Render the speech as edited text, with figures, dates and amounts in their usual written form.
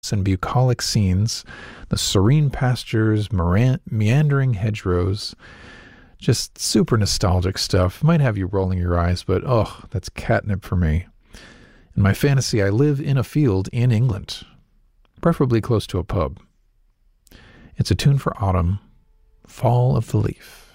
and bucolic scenes, the serene pastures, meandering hedgerows, just super nostalgic stuff. Might have you rolling your eyes, but oh, that's catnip for me. In my fantasy, I live in a field in England, preferably close to a pub. It's a tune for autumn, Fall of the Leaf.